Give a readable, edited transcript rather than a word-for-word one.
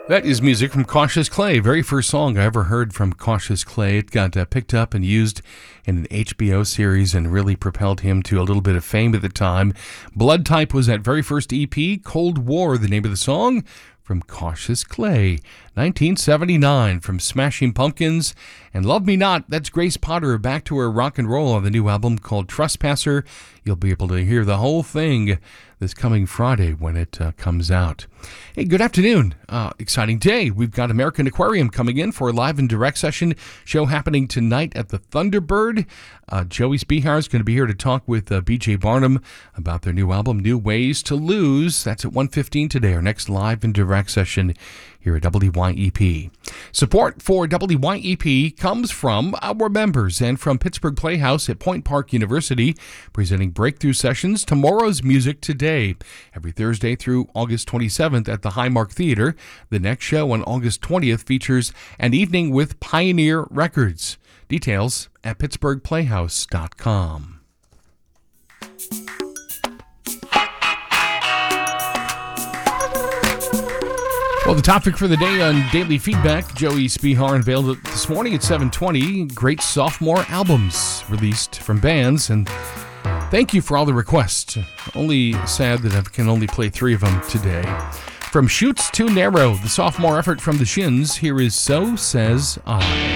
That is music from Cautious Clay. Very first song I ever heard from Cautious Clay. It got picked up and used in an HBO series and really propelled him to a little bit of fame at the time. Blood Type was that very first EP. Cold War, the name of the song, from Cautious Clay. 1979 from Smashing Pumpkins. And Love Me Not, that's Grace Potter back to her rock and roll on the new album called Trespasser. You'll be able to hear the whole thing this coming Friday when it comes out. Hey, good afternoon. Exciting day. We've got American Aquarium coming in for a live and direct session show happening tonight at the Thunderbird. Joey Spihar is going to be here to talk with BJ Barnum about their new album, New Ways to Lose. That's at 1:15 today, our next live and direct session here at WYEP. Support for WYEP comes from our members and from Pittsburgh Playhouse at Point Park University, presenting breakthrough sessions, Tomorrow's Music Today, every Thursday through August 27th at the Highmark Theater. The next show on August 20th features an evening with Pioneer Records. Details at pittsburghplayhouse.com. Well, the topic for the day on Daily Feedback, Joey Spihar unveiled it this morning at 7:20. Great sophomore albums released from bands, and thank you for all the requests. Only sad that I can only play 3 of them today. From Chutes Too Narrow, the sophomore effort from the Shins, here is So Says I.